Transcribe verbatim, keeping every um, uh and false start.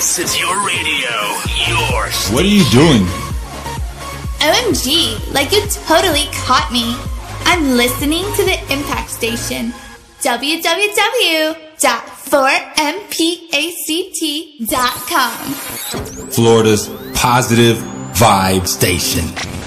This is your radio, your station. What are you doing? O M G, like you totally caught me. I'm listening to the Impact Station. w w w dot four m pact dot com. Florida's positive vibe station.